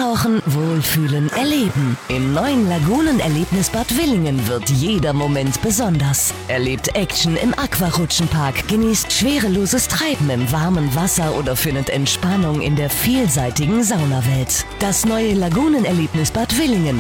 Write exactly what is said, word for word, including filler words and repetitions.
Eintauchen, wohlfühlen, erleben. Im neuen Lagunenerlebnisbad Willingen wird jeder Moment besonders. Erlebt Action im Aquarutschenpark, genießt schwereloses Treiben im warmen Wasser oder findet Entspannung in der vielseitigen Saunawelt. Das neue Lagunenerlebnisbad Willingen.